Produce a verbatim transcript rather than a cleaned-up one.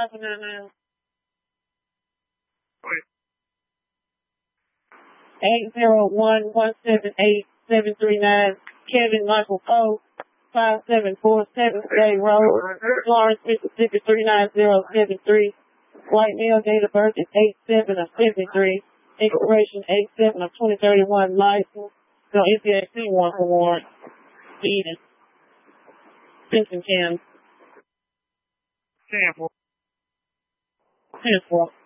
five nine nine. Eight zero one one seven eight seven three nine. Kevin Michael Poe. Five seven four seven J Road, Lawrence, Mississippi three nine zero seven three. White male, date of birth is eight seven of seventy-three. Expiration eight seven of twenty thirty-one. License. No N C A C warrant for warrant. Eden. Simpson Cam. Sample. Ten four.